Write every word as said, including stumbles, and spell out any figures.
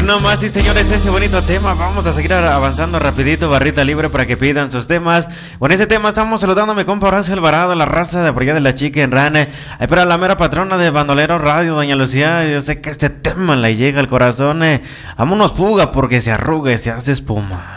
nomás, sí señores, ese bonito tema. Vamos a seguir avanzando rapidito, barrita libre para que pidan sus temas. Con ese tema estamos saludando a mi compa Horacio Alvarado, la raza de por allá de la chica en Rane. Ahí para la mera patrona de Bandolero Radio, doña Lucía. Yo sé que este tema le llega al corazón. Eh. Vámonos fuga porque se arruga y se hace espuma.